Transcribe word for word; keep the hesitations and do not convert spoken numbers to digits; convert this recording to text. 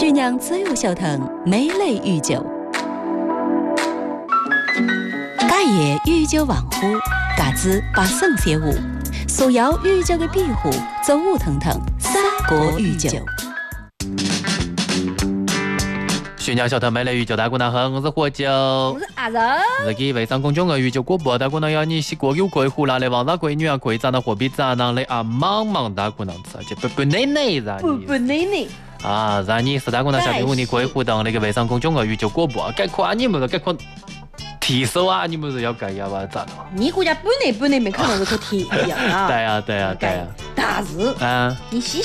徐酿自由小藤美类御酒，假夜御酒王府，嘎子把圣写舞，所有御酒的庇护，走舞腾腾，三国御酒。 徐酿小藤美类御酒，大家好，我是火酒， 我是阿仁。 自己微商公众的御酒广播，大家要你是国有贵妇啦，来王大贵女啊，贵长的货币长囊来啊，忙忙大姑娘吃，就不不奶奶让不不奶奶啊，让你是大姑娘下边问你贵妇当那个微商公众的御酒广播，赶快你们赶快提手啊，你们是要改呀吧？咋的？ 你国家本来本来没看到这个提呀？ 对呀对呀对呀， 但是啊， 你细